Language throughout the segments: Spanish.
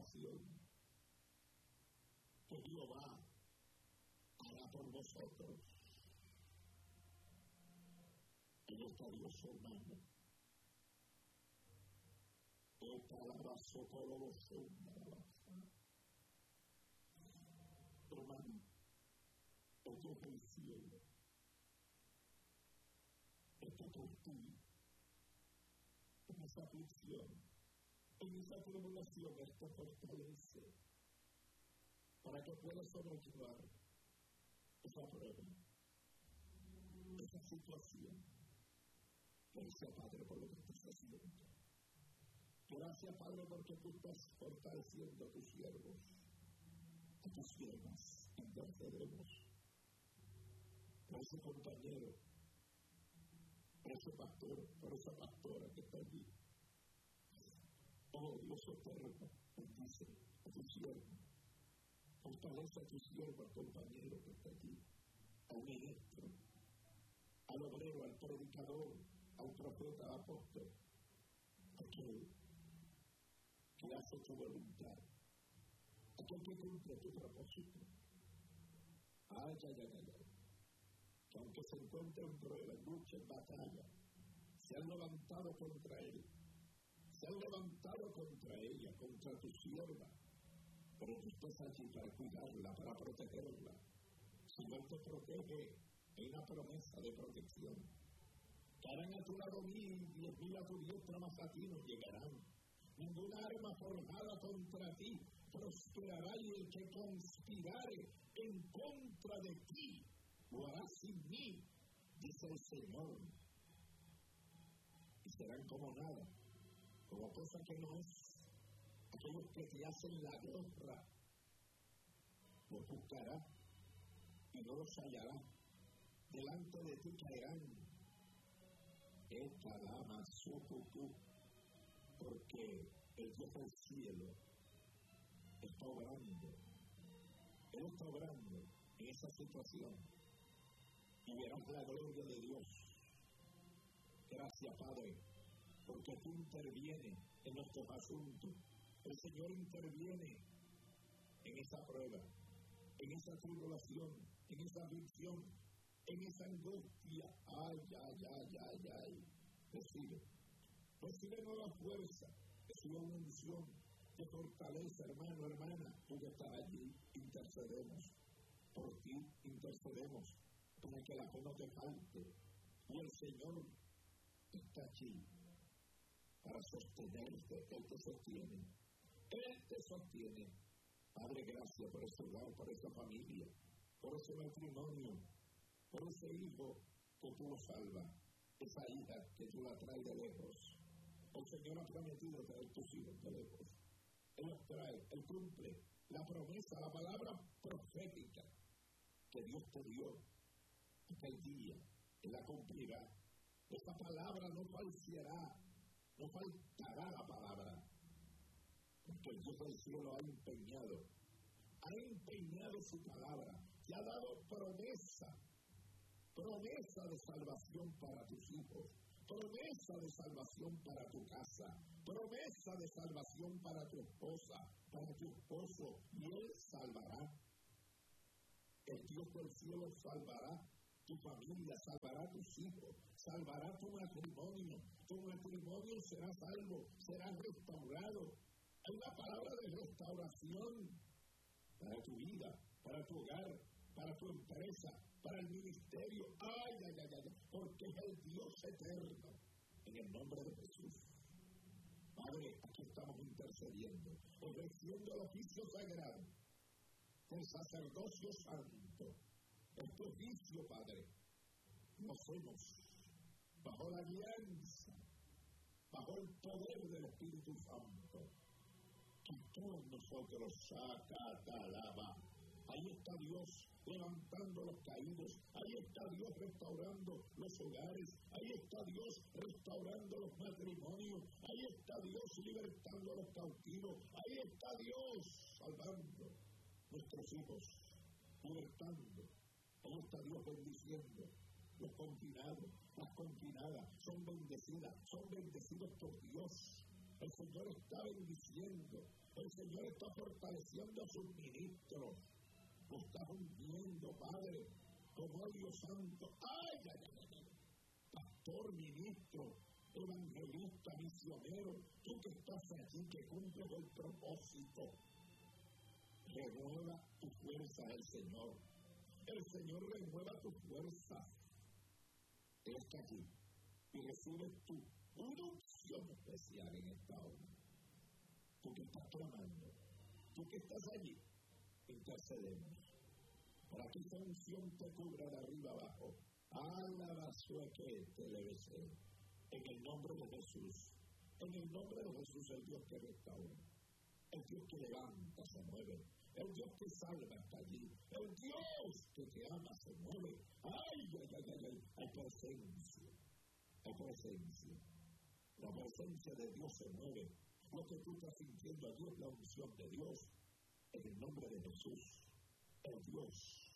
salvación que Jehová hará por vosotros. Él está Dios, hermano. Esta alabazo por los hombres. Hermano, esto es el cielo. Esto es por ti. En esa aflicción, en esa tribulación, esto fortalece para que puedas sobrellevar esa prueba, esa situación. Gracias, Padre, por lo que estás haciendo. Gracias, Padre, porque tú estás fortaleciendo a tus siervos, a tus siervas. Intercedemos por ese compañero, por ese pastor, por esa pastora que está allí. Oh Dios eterno, bendice a tu siervo. Fortalece a tu siervo, al compañero que está allí, al ministro, al obrero, al predicador, al profeta, al apóstol, aquel que hace tu voluntad, aquel que cumple tu propósito. Ay, ay, ay, ay. Que aunque se encuentre en prueba, en lucha, en batalla, se han levantado contra él, se han levantado contra ella, contra tu sierva, pero tú estás allí para cuidarla, para protegerla. Si no te protege, hay una promesa de protección. Caerán a tu lado 1,000, 10,000 a tu diestra, mas a ti no llegarán. Ninguna arma forjada contra ti prosperará, y el que conspirare en contra de ti lo hará sin mí, dice el Señor. Y serán como nada, como cosa que no es. Aquellos que te hacen la guerra los buscará y no los hallará. Delante de ti caerán. Esta dama tú, porque el Dios del cielo está obrando. Él está obrando en esa situación. Y verás la gloria de Dios. Gracias, Padre, porque tú intervienes en nuestros asuntos. El Señor interviene en esa prueba, en esa tribulación, en esa aflicción, en esa angustia. Ay, ay, ay, ay, ay. Recibe nueva fuerza, recibe una unción de fortaleza, hermano, hermana. Tú que estás allí, intercedemos por ti, intercedemos para que la fe no te falte. Y el Señor está allí para sostenerte. Él te sostiene. Él te sostiene. Padre, gracias por ese hogar, por esa familia, por ese matrimonio, por ese hijo que tú lo salvas, esa hija que tú la traes de lejos. El Señor ha prometido traer tus hijos de lejos. Él los trae, Él cumple la promesa, la palabra profética que Dios te dio aquel día. Él la cumplirá. Esa palabra no falseará, no faltará la palabra. Porque el Dios del cielo ha empeñado su palabra, te ha dado promesa de salvación para tus hijos, promesa de salvación para tu casa, promesa de salvación para tu esposa, para tu esposo, y Él salvará. El Dios del cielo salvará tu familia, salvará tus hijos, salvará tu matrimonio será salvo, será restaurado. Hay una palabra de restauración para tu vida, para tu hogar, para tu empresa, para el ministerio. Ay, ay, ay, ay, porque es el Dios eterno. En el nombre de Jesús. Padre, aquí estamos intercediendo, ejerciendo el oficio sagrado, el sacerdocio santo. Este oficio, Padre, lo hacemos bajo la guianza, bajo el poder del Espíritu Santo. Que todos nosotros sacatalaba. Ahí está Dios levantando los caídos. Ahí está Dios restaurando los hogares. Ahí está Dios restaurando los matrimonios. Ahí está Dios libertando a los cautivos. Ahí está Dios salvando nuestros hijos, libertando. Ahí está Dios bendiciendo. Los confinados, las confinadas son bendecidos por Dios. El Señor está bendiciendo, el Señor está fortaleciendo a sus ministros. Lo estás ungiendo, Padre, como Dios Santo. ¡Ay, ay, ay, ay! Pastor, ministro, evangelista, misionero, tú que estás aquí, que cumples el propósito, renueva tu fuerza al Señor. El Señor renueva tu fuerza. Él está aquí y recibes tú una unción especial en esta hora. Tú que estás clamando, tú que estás allí, intercedemos para que esa unción te cubra de arriba abajo. Alabazue que te levese. En el nombre de Jesús. En el nombre de Jesús, el Dios que restaura. El Dios que levanta, se mueve. El Dios que salva está allí. El Dios que te ama se mueve. ¡Ay, ay, ay, ay! Hay presencia. Hay presencia. La presencia de Dios se mueve. Lo que tú estás sintiendo allí es la unción de Dios. En el nombre de Jesús. El Dios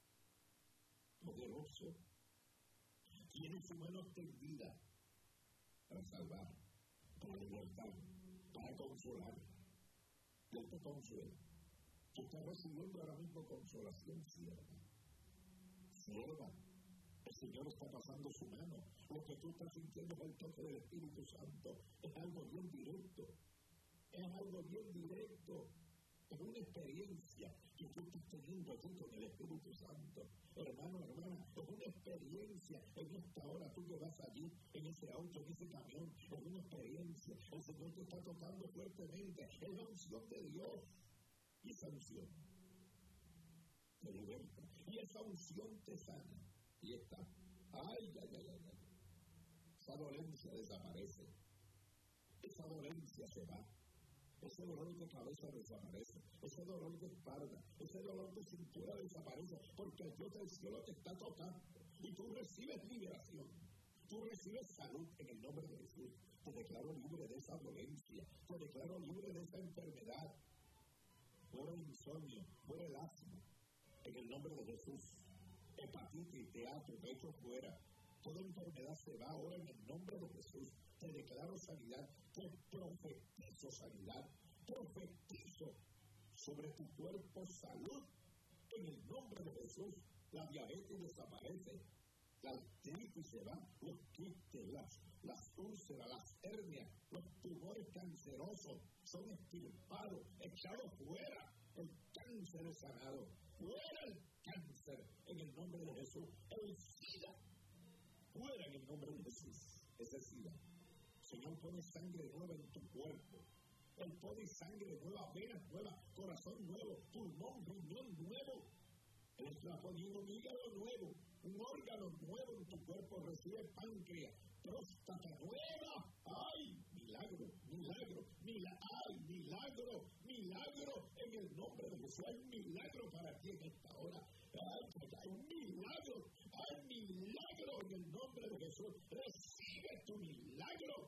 poderoso tiene su mano extendida para salvar, para libertar, para consolar. Él te consuela. Tú estás recibiendo ahora mismo consolación, sierva. Sierva, el Señor está pasando su mano. Lo que tú estás sintiendo es el toque del Espíritu Santo. Es algo bien directo. Es algo bien directo. Es una experiencia que tú estás teniendo aquí con el Espíritu Santo. Hermano, hermana, es una experiencia en esta hora. Tú que vas allí, en ese auto, en ese camión, es una experiencia. El Señor te está tocando fuertemente. Es la unción de Dios. Y esa unción te liberta. Y esa unción te sana. Y está. Ay, ay, ay, ay, ay. Esa dolencia desaparece. Esa dolencia se va. Ese dolor de cabeza desaparece, ese dolor de espalda, ese dolor de cintura desaparece, porque el Dios del cielo te está tocando y tú recibes liberación, tú recibes salud en el nombre de Jesús. Te declaro libre de esa dolencia, te declaro libre de esa enfermedad, fuera el insomnio, fuera el asma, en el nombre de Jesús. Hepatitis, teatro, pecho fuera. Toda enfermedad se va ahora en el nombre de Jesús. Te declaro sanidad, te profetizo sanidad, profetizo sobre tu cuerpo salud. En el nombre de Jesús, la diabetes desaparece, la artritis se va, los quistes, las úlceras, las hernias, los tumores cancerosos son extirpados, echados fuera. El cáncer es sanado, fuera el cáncer en el nombre de Jesús. El SIDA, fuera en el nombre de Jesús. Ese SIDA. Señor, pone sangre nueva en tu cuerpo. Él pone sangre nueva, venas nuevas, corazón nuevo, pulmón, riñón nuevo. Él está poniendo un hígado nuevo, un órgano nuevo en tu cuerpo. Recibe páncreas, próstata nueva. ¡Ay! Milagro, milagro, ¡ay! Milagro, milagro en el nombre de Jesús. Hay un milagro para ti en esta hora. ¡Ay! Un milagro, ¡ay! Milagro en el nombre de Jesús. Recibe tu milagro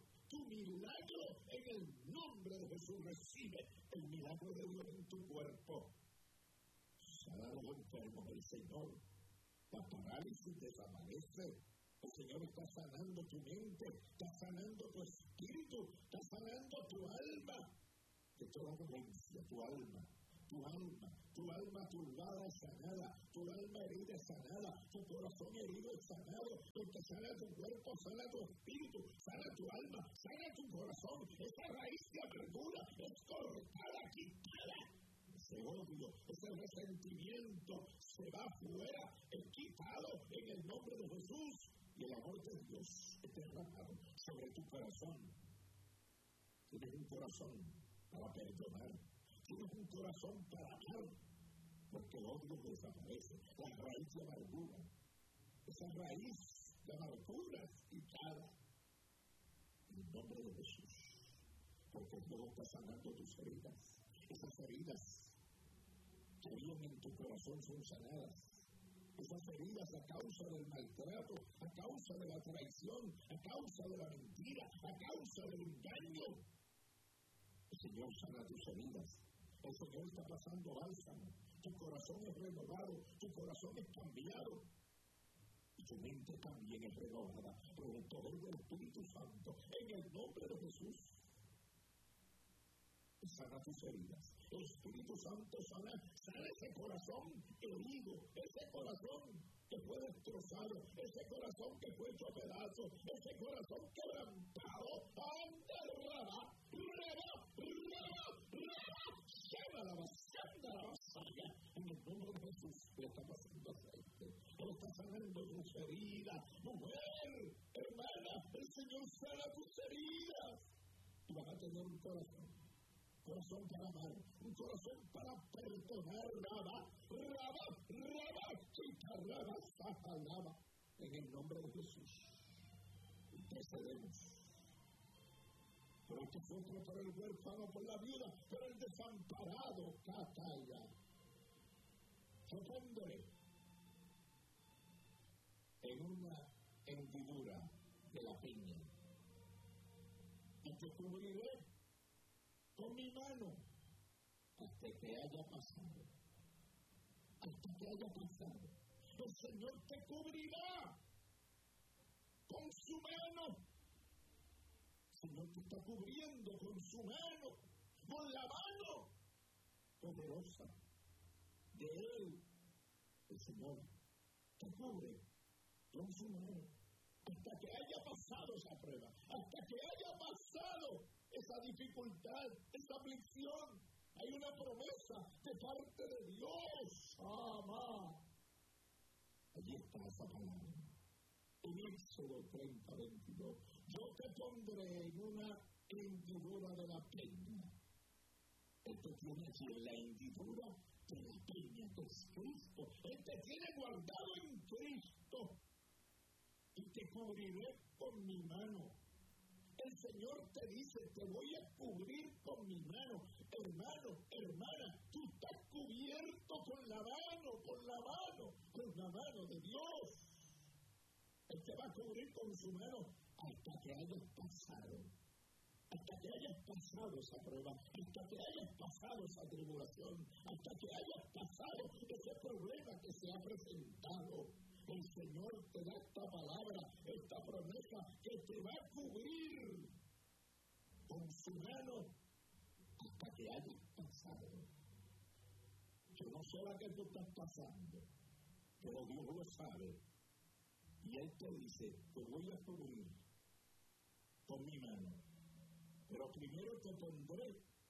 en el nombre de Jesús. Recibe el milagro de Dios en tu cuerpo. Sana a los enfermos del Señor. La parálisis desaparece. El Señor está sanando tu mente, está sanando tu espíritu, está sanando tu alma. De toda dolencia, tu alma turbada es sanada, tu alma herida es sanada, tu corazón herido es sanado. El que sana tu cuerpo, sana tu espíritu, sana tu alma, sana tu corazón. Esa raíz de amargura es cortada, quitada. Ese odio, ese resentimiento se va afuera, es quitado en el nombre de Jesús. Y el amor de Dios es derramado sobre tu corazón. Tienes un corazón para perdonar. Tienes un corazón para amar. Porque el odio desaparece. La raíz de amargura. Esa raíz de amargura es quitada. En el nombre de Jesús. Porque Dios está sanando tus heridas. Esas heridas que viven en tu corazón son sanadas. Esas heridas a causa del maltrato, a causa de la traición, a causa de la mentira, a causa del engaño. El Señor sana tus heridas. El Señor está pasando bálsamo. Tu corazón es renovado, tu corazón es cambiado. Y tu mente también es renovada por el poder del Espíritu Santo. En el nombre de Jesús. sana tus heridas. Espíritu Santo, sana ese corazón herido, ese corazón que fue destrozado, ese corazón que fue hecho pedazos, ese corazón quebrantado. ¡Anda, raba! ¡Lleva la vasalla! En el nombre de Jesús, le está pasando aceite. Él está sanando tus heridas. Mujer, hermana, el Señor sana tus heridas. Y vas a tener un corazón para amar, un corazón para perdonar. Raba, en el nombre de Jesús. Intercedemos por el que sufre, por el huérfano, por la viuda, por el desamparado. Catalla. Yo pondré en una hendidura de la peña y te cubriré con mi mano hasta que haya pasado. El Señor te cubrirá con su mano. El Señor te está cubriendo con su mano, con la mano poderosa de Él. El Señor te cubre con su mano hasta que haya pasado esa prueba, hasta que haya pasado esa dificultad, esa aflicción. Hay una promesa de parte de Dios. Amén. Allí está esa palabra. En Éxodo 30:22. Yo te pondré en una hendidura de la peña. Él te tiene aquí en la hendidura de la peña, que es Cristo. Él te tiene guardado en Cristo. Y te cubriré con mi mano. El Señor te dice, te voy a cubrir con mi mano. Hermano, hermana, tú estás cubierto con la mano de Dios. Él te va a cubrir con su mano hasta que hayas pasado. Hasta que hayas pasado esa prueba, hasta que hayas pasado esa tribulación, hasta que hayas pasado ese problema que se ha presentado. El Señor te da esta palabra, esta promesa, que te va a cubrir con su mano hasta que hayas pasado. Yo no sé la que tú estás pasando, pero Dios lo sabe. Y Él te dice, te voy a cubrir con mi mano. Pero primero te pondré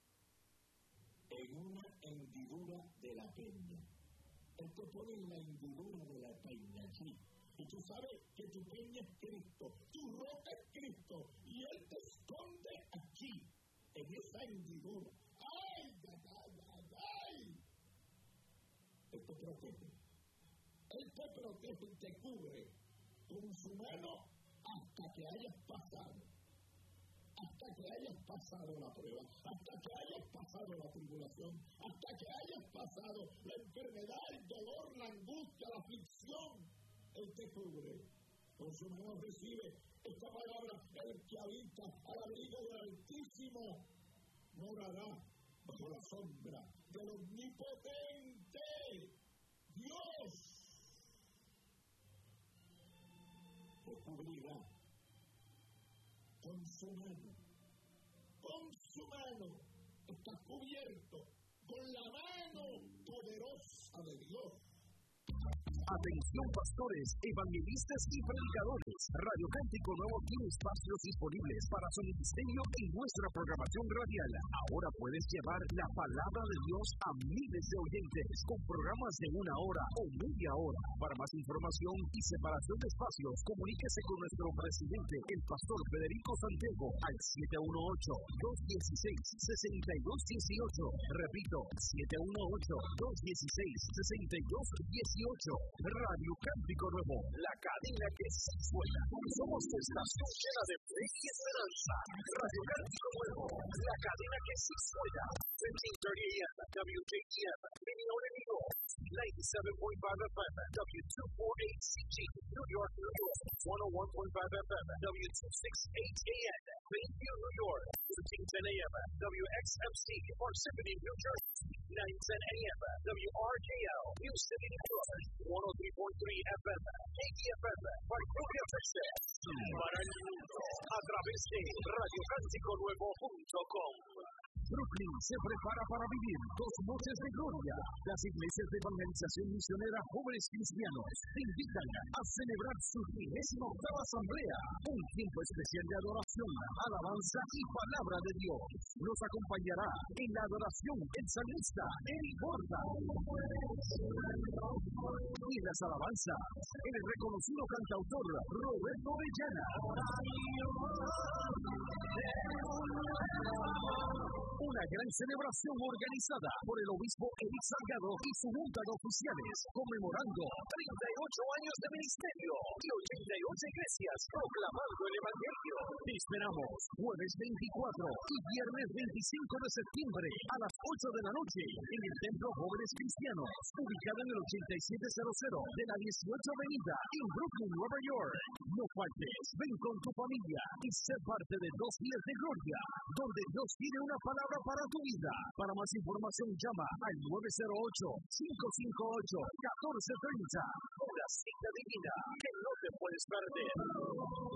en una hendidura de la peña. Él te pone en la hendidura de la peña aquí. Y tú sabes que tu peña es Cristo, tu roca es Cristo. Y Él te esconde aquí, en esa hendidura. ¡Ay! Él te protege. Él te protege y te cubre con su mano hasta que hayas pasado. Hasta que hayas pasado la prueba, hasta que hayas pasado la tribulación, hasta que hayas pasado la enfermedad, el dolor, la angustia, la aflicción. Él te cubre. Con su mano recibe esta palabra: el que habita al abrigo del Altísimo morará bajo la sombra del Omnipotente. Dios te cubrirá con su mano, está cubierto con la mano poderosa de Dios. Atención pastores, evangelistas y predicadores. Radio Cántico Nuevo tiene espacios disponibles para su ministerio en nuestra programación radial. Ahora puedes llevar la palabra de Dios a miles de oyentes con programas de 1 hora o media hora. Para más información y separación de espacios, comuníquese con nuestro presidente, el pastor Federico Santiago, al 718-216-6218. Repito, 718-216-6218. Radio Cántico Nuevo, la cadena que se suena. Somos tu estación llena de fe y esperanza. Radio Cántico Nuevo, la cadena que se suena. 1730 AM, WJEM, Minneapolis, New York. 97.5 FM, W248CG, New York, New York. 101.5 FM, W268 AM, Plainview, New York. 1310 AM, WXMC, Parsippany, New Jersey. 910 AM, WRKL, New City, New York. 103.3 FM, KDFM, Vancouver, Texas. Para el mundo, a través de RadioCánticoNuevo.com. Brooklyn se prepara para vivir 2 noches de gloria. Las iglesias de evangelización misionera Jóvenes Cristianos te invitan a celebrar su 38ª asamblea, un tiempo especial de adoración, alabanza y palabra de Dios. Nos acompañará en la adoración el salmista Eric Borda y las alabanzas el reconocido cantautor Roberto Orellana. Una gran celebración organizada por el obispo Eric Salgado y su junta de oficiales, conmemorando 38 años de ministerio y 88 iglesias proclamando el evangelio. Te esperamos jueves 24 y viernes 25 de septiembre a las 8 de la noche en el Templo Jóvenes Cristianos, ubicado en el 8700 de la 18 Avenida en Brooklyn, Nueva York. No faltes, ven con tu familia y sé parte de 2 días de gloria, donde Dios tiene una palabra para tu vida. Para más información llama al 908-558-1430. Una cita divina que no te puedes perder.